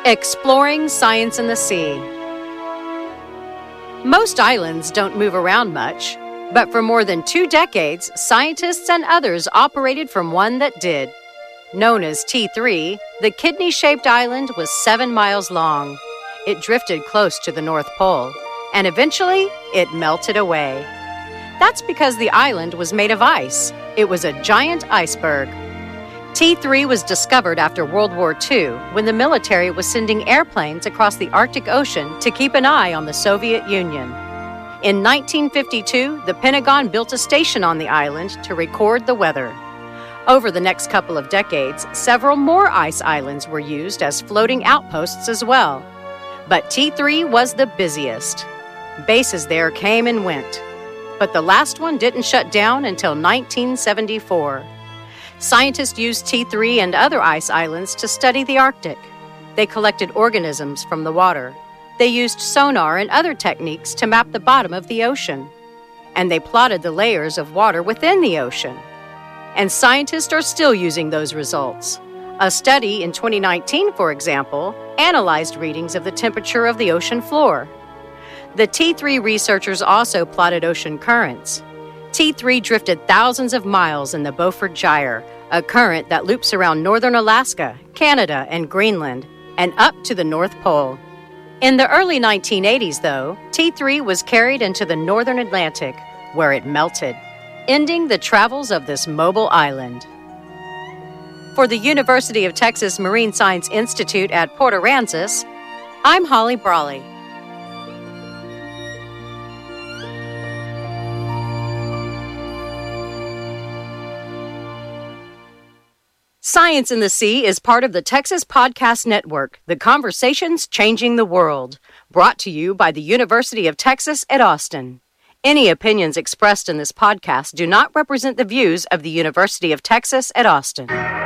Exploring science in the sea. Most islands don't move around much, but for more than 2 decades, scientists and others operated from one that did. Known as T3, the kidney-shaped island was 7 miles long. It drifted close to the North Pole, and eventually, it melted away. That's because the island was made of ice. It was a giant iceberg. T3 was discovered after World War II when the military was sending airplanes across the Arctic Ocean to keep an eye on the Soviet Union. In 1952, the Pentagon built a station on the island to record the weather. Over the next couple of decades, several more ice islands were used as floating outposts as well. But T3 was the busiest. Bases there came and went. But the last one didn't shut down until 1974. Scientists used T3 and other ice islands to study the Arctic. They collected organisms from the water. They used sonar and other techniques to map the bottom of the ocean. And they plotted the layers of water within the ocean. And scientists are still using those results. A study in 2019, for example, analyzed readings of the temperature of the ocean floor. The T3 researchers also plotted ocean currents. T3 drifted thousands of miles in the Beaufort Gyre, a current that loops around northern Alaska, Canada, and Greenland, and up to the North Pole. In the early 1980s, though, T3 was carried into the northern Atlantic, where it melted, ending the travels of this mobile island. For the University of Texas Marine Science Institute at Port Aransas, I'm Holly Brawley. Science in the Sea is part of the Texas Podcast Network, The Conversations Changing the World, brought to you by the University of Texas at Austin. Any opinions expressed in this podcast do not represent the views of the University of Texas at Austin.